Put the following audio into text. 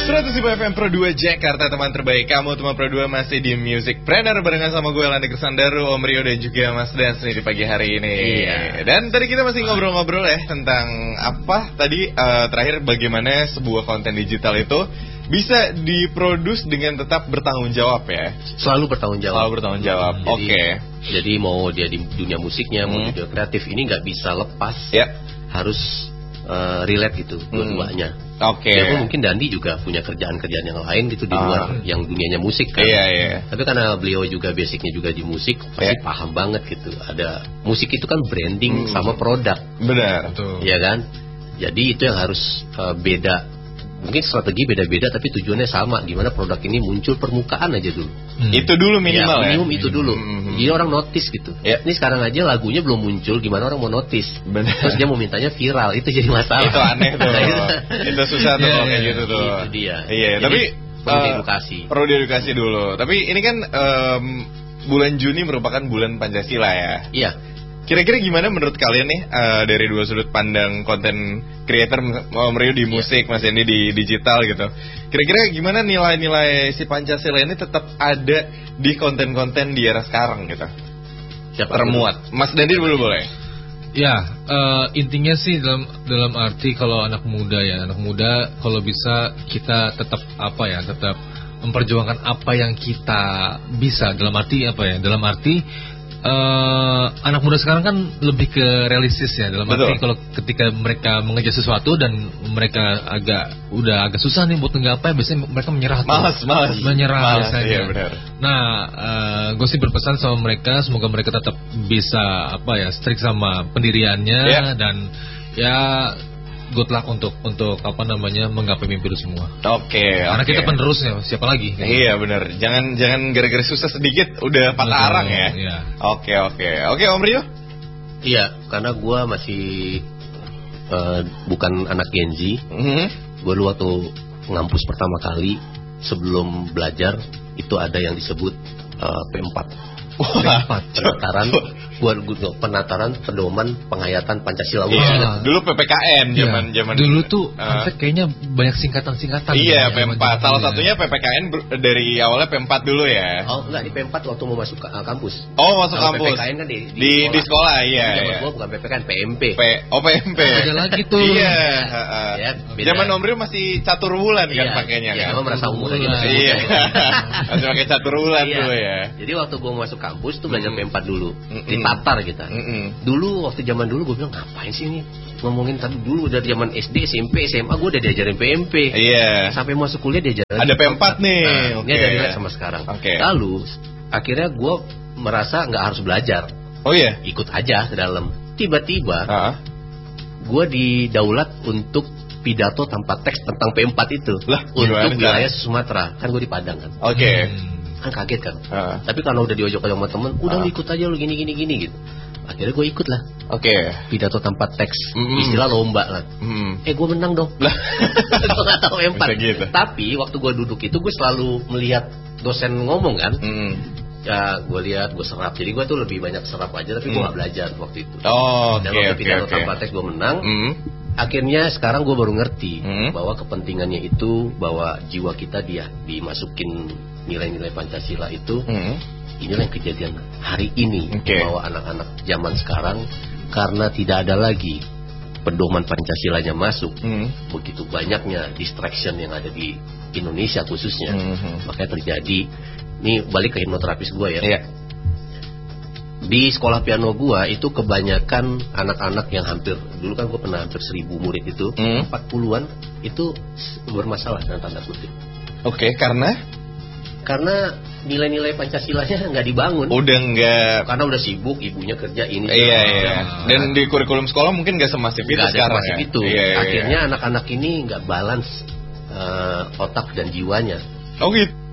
105 FM Pro 2 Jakarta, teman terbaik kamu. Teman Pro 2 masih di Music Planner barengan sama gue Landi Kersandaru, Om Rio dan juga Mas Dans nih di pagi hari ini. Dan tadi kita masih ngobrol-ngobrol ya tentang apa tadi terakhir bagaimana sebuah konten digital itu bisa diproduce dengan tetap bertanggung jawab ya. Selalu bertanggung jawab. Selalu bertanggung jawab. Oke. Jadi mau dia di dunia musiknya, mau di dunia kreatif ini nggak bisa lepas. Harus relate gitu dua-duanya. Oke. Ya mungkin Dandi juga punya kerjaan-kerjaan yang lain gitu di luar yang dunianya musik kan. Iya. Tapi karena beliau juga basicnya juga di musik, pasti paham banget gitu. Ada musik itu kan branding sama produk. Benar. Iya kan. Jadi itu yang harus beda. Mungkin strategi beda-beda tapi tujuannya sama. Gimana produk ini muncul permukaan aja dulu. Itu dulu minimal ya. Minimum itu dulu. Jadi orang notice gitu. Ini sekarang aja lagunya belum muncul, gimana orang mau notice? Terus dia mau mintanya viral, itu jadi masalah. Itu aneh tuh. Itu susah tuh kalau kayak gitu tuh. Itu dia. Iya, tapi perlu diedukasi. Perlu diedukasi dulu. Tapi ini kan bulan Juni merupakan bulan Pancasila ya. Iya. Kira-kira gimana menurut kalian nih dari dua sudut pandang konten creator, Om Rio di musik, Mas Dendi di digital gitu. Kira-kira gimana nilai-nilai si Pancasila ini tetap ada di konten-konten di era sekarang gitu? Siapa termuat? Mas Dendi dulu boleh. Ya, intinya sih dalam arti kalau anak muda kalau bisa kita tetap tetap memperjuangkan apa yang kita bisa. Dalam arti anak muda sekarang kan lebih ke realistis ya. Dalam arti kalau ketika mereka mengejar sesuatu dan mereka udah agak susah nih buat nggapai, biasanya mereka menyerah. Menyerah biasanya. Iya, benar. Nah, gue sih berpesan sama mereka, semoga mereka tetap bisa strict sama pendiriannya dan ya good luck untuk menggapai mimpi itu semua. Oke. Karena kita penerusnya, siapa lagi? Gitu. Iya benar. Jangan gara-gara susah sedikit udah patah arang ya. Iya. Oke Om Rio. Iya, karena gue masih bukan anak Gen Z. Gue dulu waktu ngampus pertama kali sebelum belajar itu ada yang disebut P4. Penataran pedoman penghayatan Pancasila. Dulu PPKN zaman dulu tuh kayaknya banyak singkatan-singkatan. Iya, P4. Salah satunya PPKN dari awalnya P4 dulu ya. Oh, enggak, di P4 waktu mau masuk kampus. Oh, masuk kampus. PPKN kan di sekolah, iya. Gua bukan PPKN, PMP. PMP. Ada lagi tuh. Iya. Zaman Om Rio masih catur bulan kan pakainya kan. Iya, merasa umur aja. Iya. Masih pakai catur bulan dulu ya. Jadi waktu gua masuk kampus tuh belajar P4 dulu. Ditatar kita. Dulu waktu zaman dulu gue bilang ngapain sih ini ngomongin tadi dulu dari zaman SD, SMP, SMA gue udah diajarin PMP. Iya. Sampai masuk kuliah diajarin. Ada P4 nih. Ini ada relate sama sekarang. Lalu akhirnya gue merasa nggak harus belajar. Oh iya. Ikut aja ke dalam. Tiba-tiba gue didaulat untuk pidato tanpa teks tentang P4 itu. Untuk wilayah Sumatera. Kan gue di Padang kan. Kan kaget kan. Tapi kalau udah diojok-ojok sama temen, udah ikut aja lu gini gitu. Akhirnya gue ikut lah. Pidato tanpa teks, istilah lomba lah. Gue menang dong. Gue gak tahu P4 gitu. Tapi waktu gue duduk itu gue selalu melihat dosen ngomong kan. Ya gue lihat, gue serap. Jadi gue tuh lebih banyak serap aja, tapi gue gak belajar waktu itu. Dan waktu pidato tanpa teks gue menang. Akhirnya sekarang gue baru ngerti bahwa kepentingannya itu, bahwa jiwa kita dimasukin nilai-nilai Pancasila itu. Inilah yang kejadian hari ini bahwa anak-anak zaman sekarang karena tidak ada lagi pedoman Pancasilanya masuk, begitu banyaknya distraction yang ada di Indonesia khususnya, makanya terjadi. Ini balik ke hipnoterapis gue ya. Di sekolah piano gua itu kebanyakan anak-anak yang dulu kan gua pernah hampir 1.000 murid itu, 40-an itu bermasalah dengan tanda kutip. Karena nilai-nilai Pancasilanya nggak dibangun. Karena udah sibuk, ibunya kerja ini. Iya. Dan di kurikulum sekolah mungkin nggak semasif itu sekarang ya. Akhirnya anak-anak ini nggak balance otak dan jiwanya. Oh gitu.